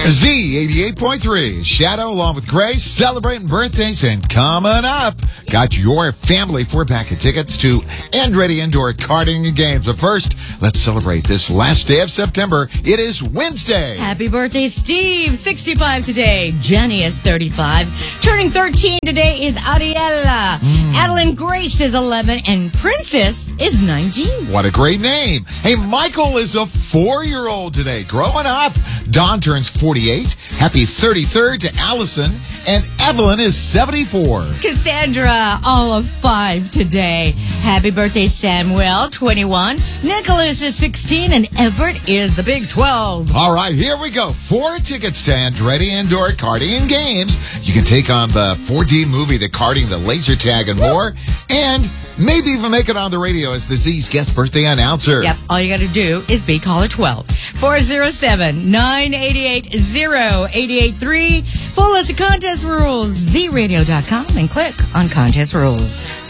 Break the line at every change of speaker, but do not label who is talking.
Z88.3, Shadow along with Grace, celebrating birthdays, and coming up, got your family 4-pack of tickets to Andretti Indoor Karting and Games. But first, let's celebrate this last day of September. It is Wednesday.
Happy birthday, Steve, 65 today. Jenny is 35. Turning 13 today is Ariella. Adeline Grace is 11, and Princess is 19.
What a great name. Hey, Michael is a 4-year-old today, growing up. Don turns 48. Happy 33rd to Allison. And Evelyn is 74.
Cassandra, all of 5 today. Happy birthday, Samuel, 21. Nicholas is 16, and Everett is the big 12.
All right, here we go. 4 tickets to Andretti Indoor Karting and Games. You can take on the 4D movie, the karting, the laser tag, and more. And maybe even make it on the radio as the Z's guest birthday announcer.
Yep, all you got to do is be caller 12. 407-988-0883. Full list of contest rules, zradio.com, and click on contest rules.